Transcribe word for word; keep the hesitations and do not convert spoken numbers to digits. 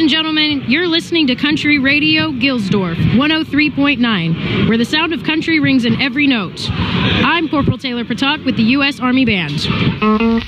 and gentlemen, you're listening to Country Radio Gilsdorf, one oh three point nine, where the sound of country rings in every note. I'm Corporal Taylor Patak with the U S Army Band.